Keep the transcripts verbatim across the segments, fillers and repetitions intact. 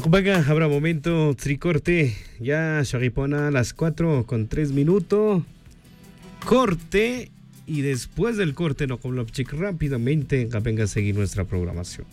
Paga, habrá momento, tricorte, ya Sharipona a las cuatro con tres minutos, corte, y después del corte, no con Lopchik, rápidamente, venga a seguir nuestra programación.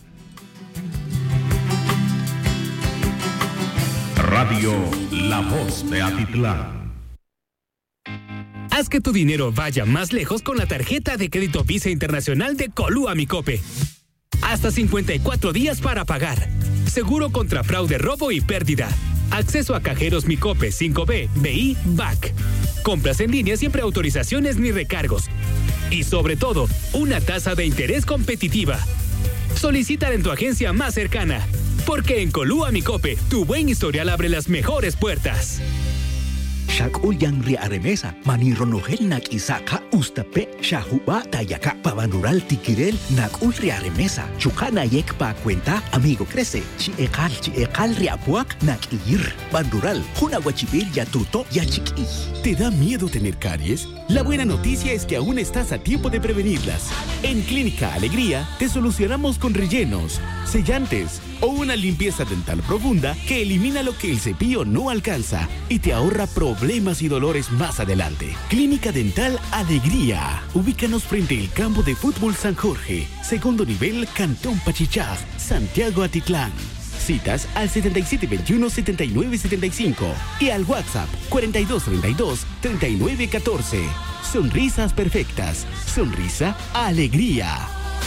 Radio La Voz de Atitlán. Haz que tu dinero vaya más lejos con la tarjeta de crédito Visa Internacional de Colúa Micope. Hasta cincuenta y cuatro días para pagar. Seguro contra fraude, robo y pérdida. Acceso a cajeros Micope cinco B, B I, B A C. Compras en línea siempre autorizaciones ni recargos. Y sobre todo, una tasa de interés competitiva. Solicítala en tu agencia más cercana. Porque en Colúa Micope, tu buen historial abre las mejores puertas. Shakul yang ria remesa, maniro nogel nak isaka, ustape, shahuba, tayaka, pabanural tikirel, nak ul ria remesa, chukana yek pa cuenta, amigo crece, chi ekal, chi ekal ria puak, nak ir, bandural, juna guachibir ya tuto, ya chiqui. ¿Te da miedo tener caries? La buena noticia es que aún estás a tiempo de prevenirlas. En Clínica Alegría te solucionamos con rellenos, sellantes o una limpieza dental profunda que elimina lo que el cepillo no alcanza y te ahorra problemas y dolores más adelante. Clínica Dental Alegría. Ubícanos frente al campo de fútbol San Jorge, segundo nivel, Cantón Pachichá, Santiago Atitlán. Citas al setenta y siete veintiuno, setenta y nueve setenta y cinco y al WhatsApp cuarenta y dos treinta y dos, treinta y nueve catorce. Sonrisas perfectas. Sonrisa Alegría.